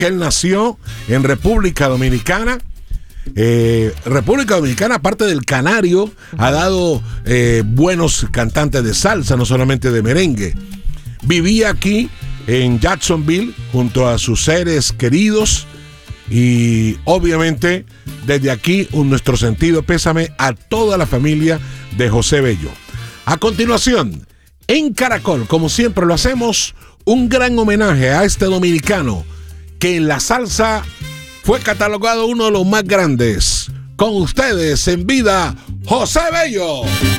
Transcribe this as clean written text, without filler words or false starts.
que él nació en República Dominicana. República Dominicana, aparte del Canario, ha dado buenos cantantes de salsa, no solamente de merengue. Vivía aquí en Jacksonville junto a sus seres queridos y obviamente desde aquí nuestro sentido pésame a toda la familia de José Bello. A continuación, en Caracol, como siempre lo hacemos, un gran homenaje a este dominicano que en la salsa fue catalogado uno de los más grandes. Con ustedes en vida, José Bello.